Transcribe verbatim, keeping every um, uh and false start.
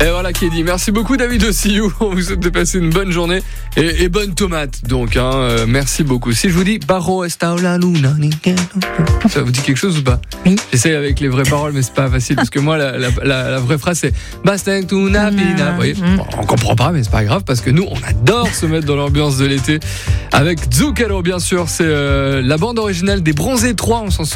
Et voilà qui est dit. Merci beaucoup David Ossiyou. On vous souhaite de passer une bonne journée et, et bonne tomate. Donc, hein, euh, merci beaucoup. Si je vous dis Barro esta la luna, ça vous dit quelque chose ou pas? Oui. J'essaie avec les vraies paroles, mais c'est pas facile parce que moi, la, la, la, la vraie phrase c'est Basteng tuna pina. Vous voyez, bon, on comprend pas, mais c'est pas grave parce que nous, on adore se mettre dans l'ambiance de l'été avec Zucchero, bien sûr. C'est euh, la bande originale des Bronzés trois. On s'en souvient.